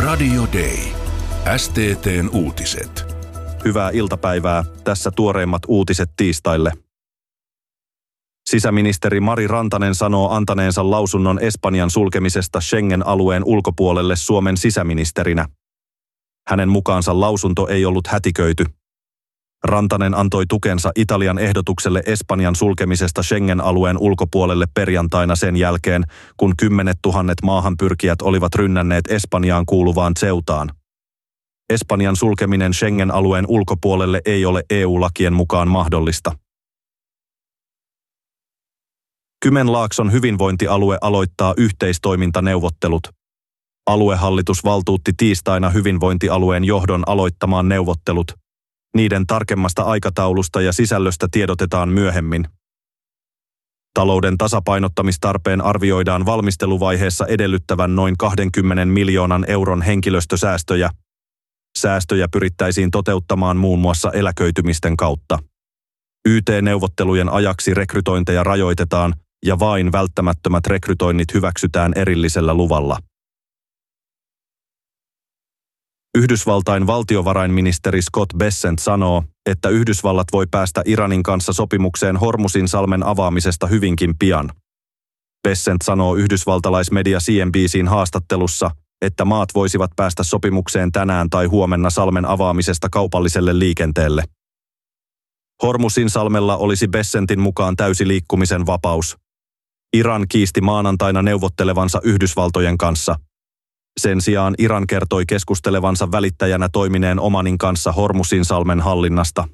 Radio Day. STT:n uutiset. Hyvää iltapäivää. Tässä tuoreimmat uutiset tiistaille. Sisäministeri Mari Rantanen sanoo antaneensa lausunnon Espanjan sulkemisesta Schengen-alueen ulkopuolelle Suomen sisäministerinä. Hänen mukaansa lausunto ei ollut hätiköity. Rantanen antoi tukensa Italian ehdotukselle Espanjan sulkemisesta Schengen-alueen ulkopuolelle perjantaina sen jälkeen, kun 10 000 maahanpyrkijät olivat rynnänneet Espanjaan kuuluvaan Ceutaan. Espanjan sulkeminen Schengen-alueen ulkopuolelle ei ole EU-lakien mukaan mahdollista. Kymenlaakson hyvinvointialue aloittaa yhteistoimintaneuvottelut. Aluehallitus valtuutti tiistaina hyvinvointialueen johdon aloittamaan neuvottelut. Niiden tarkemmasta aikataulusta ja sisällöstä tiedotetaan myöhemmin. Talouden tasapainottamistarpeen arvioidaan valmisteluvaiheessa edellyttävän noin 20 miljoonan euron henkilöstösäästöjä. Säästöjä pyrittäisiin toteuttamaan muun muassa eläköitymisten kautta. YT-neuvottelujen ajaksi rekrytointeja rajoitetaan ja vain välttämättömät rekrytoinnit hyväksytään erillisellä luvalla. Yhdysvaltain valtiovarainministeri Scott Bessent sanoo, että Yhdysvallat voi päästä Iranin kanssa sopimukseen Hormuzinsalmen avaamisesta hyvinkin pian. Bessent sanoo yhdysvaltalaismedia CNBC:n haastattelussa, että maat voisivat päästä sopimukseen tänään tai huomenna salmen avaamisesta kaupalliselle liikenteelle. Hormuzinsalmella olisi Bessentin mukaan täysi liikkumisen vapaus. Iran kiisti maanantaina neuvottelevansa Yhdysvaltojen kanssa. Sen sijaan Iran kertoi keskustelevansa välittäjänä toimineen Omanin kanssa Hormuzinsalmen hallinnasta.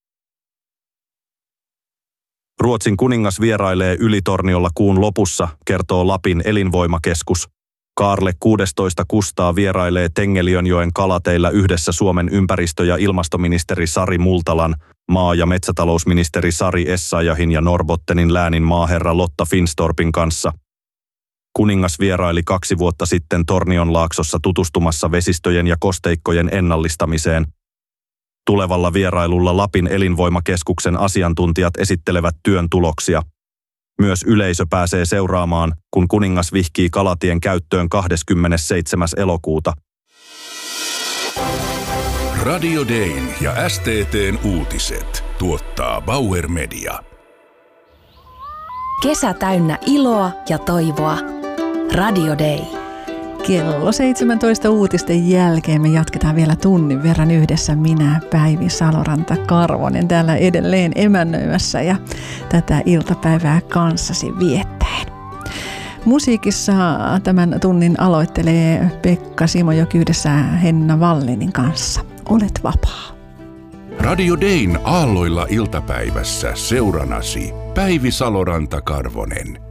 Ruotsin kuningas vierailee Ylitorniolla kuun lopussa, kertoo Lapin elinvoimakeskus. Kaarle 16 Kustaa vierailee Tengeliönjoen kalateillä yhdessä Suomen ympäristö- ja ilmastoministeri Sari Multalan, maa- ja metsätalousministeri Sari Essayahin ja Norrbottenin läänin maaherra Lotta Finstorpin kanssa. Kuningas vieraili 2 vuotta sitten Tornionlaaksossa tutustumassa vesistöjen ja kosteikkojen ennallistamiseen. Tulevalla vierailulla Lapin elinvoimakeskuksen asiantuntijat esittelevät työn tuloksia. Myös yleisö pääsee seuraamaan, kun kuningas vihkii kalatien käyttöön 27. elokuuta. Radio Dayn ja STT:n uutiset tuottaa Bauer Media. Kesä täynnä iloa ja toivoa. Radio Day. Kello 17 uutisten jälkeen me jatketaan vielä tunnin verran yhdessä minä, Päivi Saloranta-Karvonen, täällä edelleen emännöimässä ja tätä iltapäivää kanssasi viettäen. Musiikissa tämän tunnin aloittelee Pekka Simojoki yhdessä Henna Wallinin kanssa. Olet vapaa. Radio Dayn aalloilla iltapäivässä seuranasi Päivi Saloranta-Karvonen.